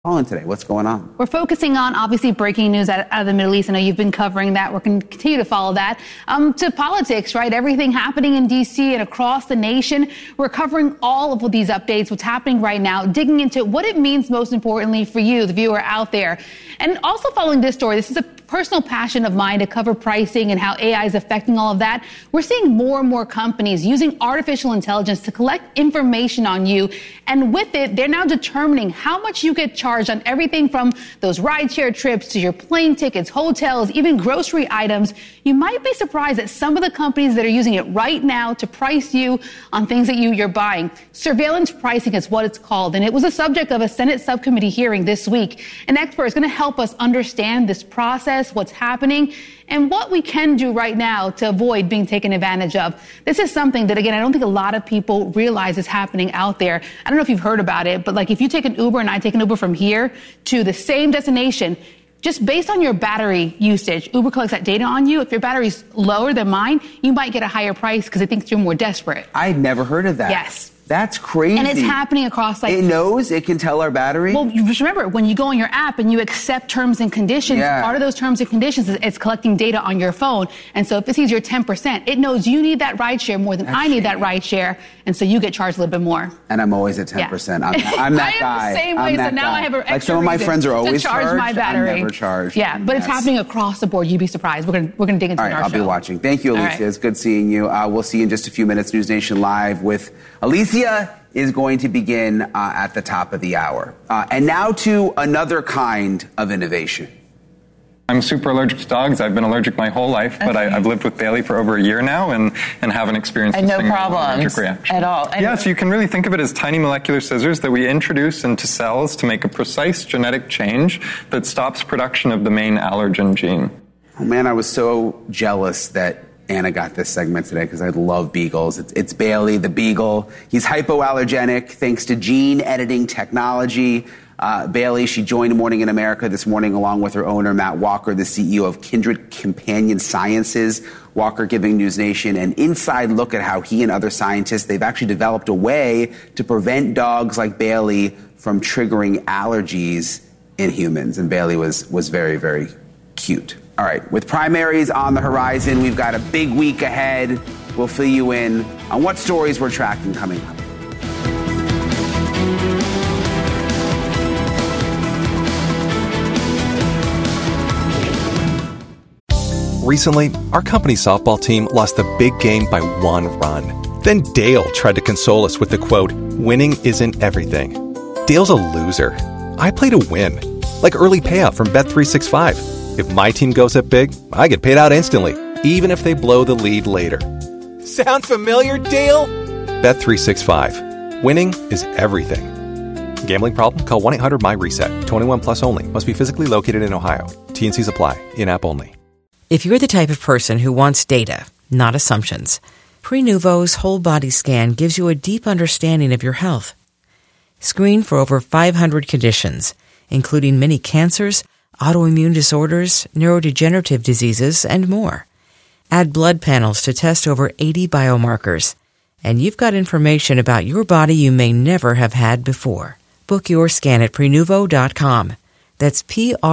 Calling today. What's going on? We're focusing on, obviously, breaking news out of the Middle East. I know you've been covering that. We're going to continue to follow that. To politics, right? Everything happening in D.C. and across the nation. We're covering all of these updates, what's happening right now, digging into what it means most importantly for you, the viewer out there. And also following this story, this is a personal passion of mine to cover pricing and how AI is affecting all of that. We're seeing more and more companies using artificial intelligence to collect information on you. And with it, they're now determining how much you get charged on everything from those rideshare trips to your plane tickets, hotels, even grocery items. You might be surprised at some of the companies that are using it right now to price you on things that you're buying. Surveillance pricing is what it's called, and it was a subject of a Senate subcommittee hearing this week. An expert is going to help us understand this process, what's happening, and what we can do right now to avoid being taken advantage of. This is something that, again, I don't think a lot of people realize is happening out there. I don't know if you've heard about it, but like if you take an Uber and I take an Uber from here to the same destination, just based on your battery usage, Uber collects that data on you. If your battery's lower than mine, you might get a higher price because it thinks you're more desperate. I'd never heard of that. Yes. That's crazy. And it's happening across It knows, it can tell our battery? Well, you just remember, when you go on your app and you accept terms and conditions, part of those terms and conditions is it's collecting data on your phone. And so if it sees your 10%, it knows you need that ride share more than I need that ride share. And so you get charged a little bit more. And I'm always at 10%. Yeah. I'm that guy. I am the same way, so now I have an extra like some of my friends are always to charge my battery. I'm never charged. Yeah, but it's happening across the board. You'd be surprised. We're gonna dig into it in our show. I'll be watching. Thank you, Alicia. Right. It's good seeing you. We'll see you in just a few minutes. News Nation Live with Alicia is going to begin at the top of the hour. And now to another kind of innovation. I'm super allergic to dogs. I've been allergic my whole life, but I've lived with Bailey for over a year now and haven't experienced no problems at all. Yeah, so you can really think of it as tiny molecular scissors that we introduce into cells to make a precise genetic change that stops production of the main allergen gene. Oh man, I was so jealous that Anna got this segment today because I love beagles. It's Bailey, the beagle. He's hypoallergenic thanks to gene editing technology. Bailey, she joined Morning in America this morning along with her owner, Matt Walker, the CEO of Kindred Companion Sciences. Walker giving News Nation an inside look at how he and other scientists, they've actually developed a way to prevent dogs like Bailey from triggering allergies in humans. And Bailey was very, very cute. All right, with primaries on the horizon, we've got a big week ahead. We'll fill you in on what stories we're tracking coming up. Recently, our company's softball team lost the big game by 1 run. Then Dale tried to console us with the quote, "Winning isn't everything." Dale's a loser. I play to win, like early payout from Bet365. If my team goes up big, I get paid out instantly, even if they blow the lead later. Sound familiar, Dale? Bet365. Winning is everything. Gambling problem? Call 1-800-MY-RESET. 21 plus only. Must be physically located in Ohio. T&Cs apply. In-app only. If you're the type of person who wants data, not assumptions, Prenuvo's whole body scan gives you a deep understanding of your health. Screen for over 500 conditions, including many cancers, autoimmune disorders, neurodegenerative diseases, and more. Add blood panels to test over 80 biomarkers. And you've got information about your body you may never have had before. Book your scan at Prenuvo.com. That's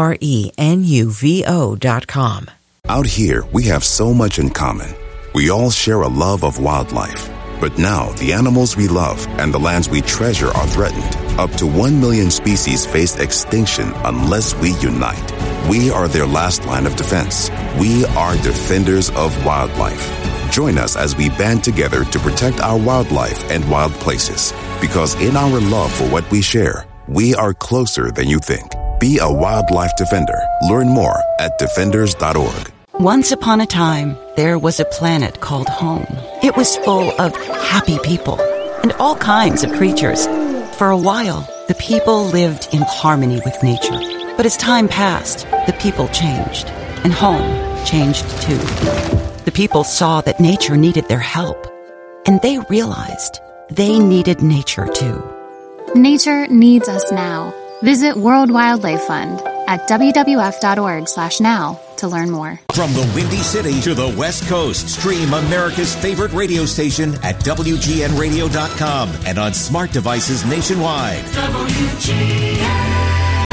Prenuvo.com. Out here, we have so much in common. We all share a love of wildlife. But now, the animals we love and the lands we treasure are threatened. Up to 1 million species face extinction unless we unite. We are their last line of defense. We are defenders of wildlife. Join us as we band together to protect our wildlife and wild places. Because in our love for what we share, we are closer than you think. Be a wildlife defender. Learn more at defenders.org. Once upon a time, there was a planet called home. It was full of happy people and all kinds of creatures. For a while, the people lived in harmony with nature. But as time passed, the people changed, and home changed too. The people saw that nature needed their help, and they realized they needed nature too. Nature needs us now. Visit World Wildlife Fund at wwf.org/now to learn more. From the Windy City to the West Coast, stream America's favorite radio station at WGNradio.com and on smart devices nationwide. WGN.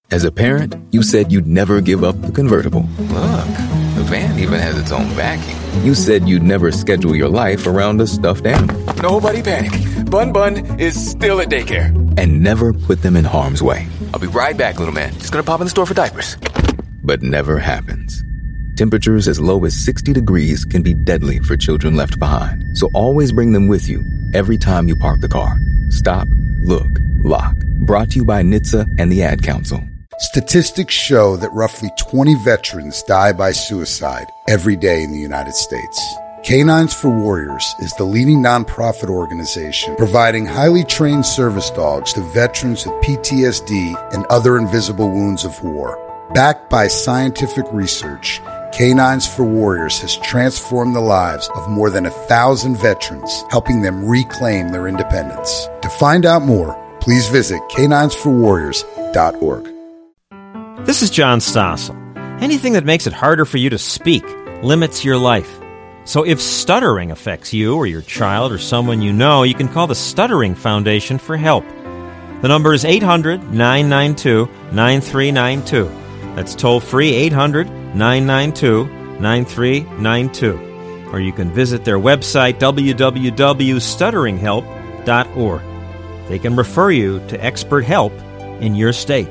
As a parent, you said you'd never give up the convertible. Look, the van even has its own backing. You said you'd never schedule your life around a stuffed animal. Nobody panic. Bun Bun is still at daycare. And never put them in harm's way. I'll be right back, little man. Just gonna pop in the store for diapers. But never happens. Temperatures as low as 60 degrees can be deadly for children left behind. So always bring them with you every time you park the car. Stop, look, lock. Brought to you by NHTSA and the Ad Council. Statistics show that roughly 20 veterans die by suicide every day in the United States. Canines for Warriors is the leading nonprofit organization providing highly trained service dogs to veterans with PTSD and other invisible wounds of war. Backed by scientific research, Canines for Warriors has transformed the lives of more than 1,000 veterans, helping them reclaim their independence. To find out more, please visit caninesforwarriors.org. This is John Stossel. Anything that makes it harder for you to speak limits your life. So if stuttering affects you or your child or someone you know, you can call the Stuttering Foundation for help. The number is 800-992-9392. That's toll-free 800-992-9392. Or you can visit their website, www.stutteringhelp.org. They can refer you to expert help in your state.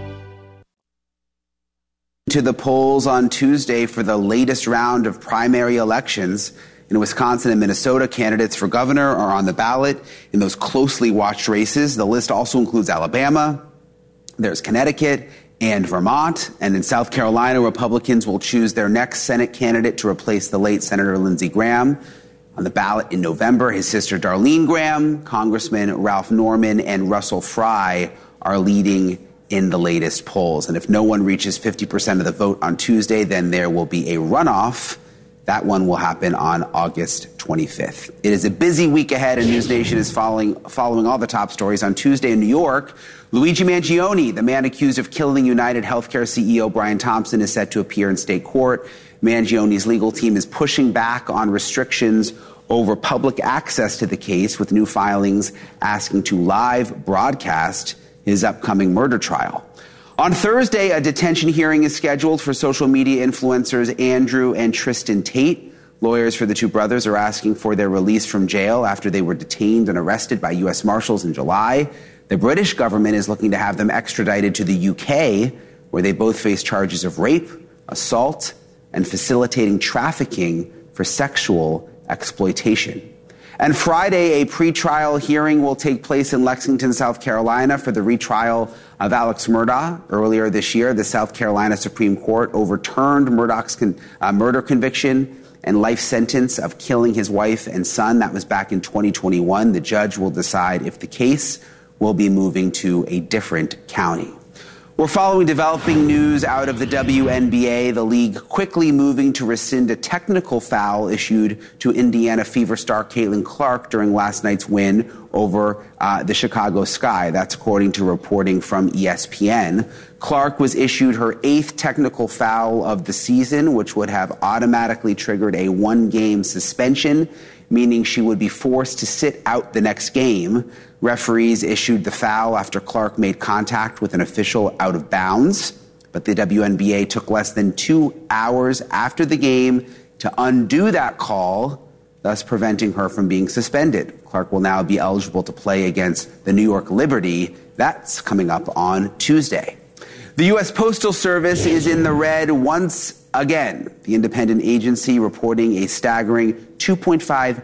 To the polls on Tuesday for the latest round of primary elections. In Wisconsin and Minnesota, candidates for governor are on the ballot in those closely watched races. The list also includes Alabama, there's Connecticut, and Vermont. And in South Carolina, Republicans will choose their next Senate candidate to replace the late Senator Lindsey Graham. On the ballot in November, his sister Darlene Graham, Congressman Ralph Norman, and Russell Fry are leading in the latest polls. And if no one reaches 50% of the vote on Tuesday, then there will be a runoff. That one will happen on August 25th. It is a busy week ahead, and News Nation is following all the top stories. On Tuesday in New York, Luigi Mangione, the man accused of killing United Healthcare CEO Brian Thompson, is set to appear in state court. Mangioni's legal team is pushing back on restrictions over public access to the case, with new filings asking to live broadcast his upcoming murder trial. On Thursday, a detention hearing is scheduled for social media influencers Andrew and Tristan Tate. Lawyers for the two brothers are asking for their release from jail after they were detained and arrested by U.S. Marshals in July. The British government is looking to have them extradited to the UK, where they both face charges of rape, assault, and facilitating trafficking for sexual exploitation. And Friday, a pretrial hearing will take place in Lexington, South Carolina for the retrial of Alex Murdaugh. Earlier this year, the South Carolina Supreme Court overturned Murdaugh's murder conviction and life sentence of killing his wife and son. That was back in 2021. The judge will decide if the case will be moving to a different county. We're following developing news out of the WNBA, the league quickly moving to rescind a technical foul issued to Indiana Fever star Caitlin Clark during last night's win over the Chicago Sky. That's according to reporting from ESPN. Clark was issued her 8th technical foul of the season, which would have automatically triggered a 1-game suspension, meaning she would be forced to sit out the next game. Referees issued the foul after Clark made contact with an official out of bounds, but the WNBA took less than 2 hours after the game to undo that call, thus preventing her from being suspended. Clark will now be eligible to play against the New York Liberty. That's coming up on Tuesday. The U.S. Postal Service is in the red once again. The independent agency reporting a staggering $2.5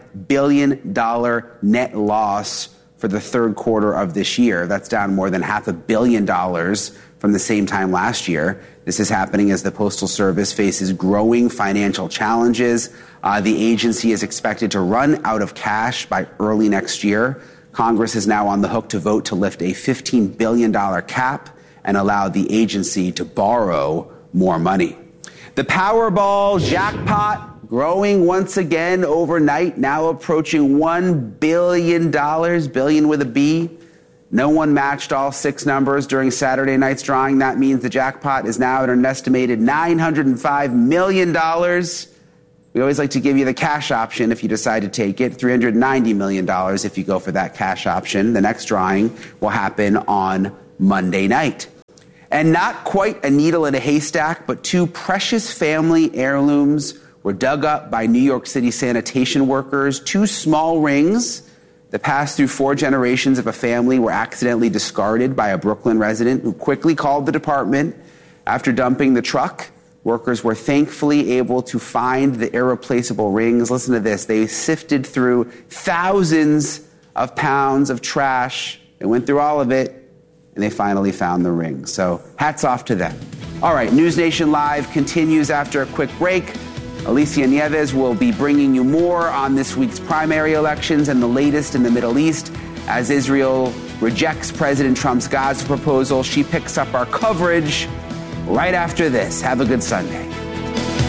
billion net loss for the third quarter of this year. That's down more than $500 million from the same time last year. This is happening as the Postal Service faces growing financial challenges. The agency is expected to run out of cash by early next year. Congress is now on the hook to vote to lift a $15 billion cap and allow the agency to borrow more money. The Powerball jackpot growing once again overnight, now approaching $1 billion, billion with a B. No one matched all 6 numbers during Saturday night's drawing. That means the jackpot is now at an estimated $905 million. We always like to give you the cash option if you decide to take it, $390 million if you go for that cash option. The next drawing will happen on Monday night. And not quite a needle in a haystack, but two precious family heirlooms were dug up by New York City sanitation workers. Two small rings that passed through 4 generations of a family were accidentally discarded by a Brooklyn resident who quickly called the department. After dumping the truck, workers were thankfully able to find the irreplaceable rings. Listen to this. They sifted through thousands of pounds of trash. They went through all of it, and they finally found the rings. So hats off to them. All right, News Nation Live continues after a quick break. Alicia Nieves will be bringing you more on this week's primary elections and the latest in the Middle East. As Israel rejects President Trump's Gaza proposal, she picks up our coverage right after this. Have a good Sunday.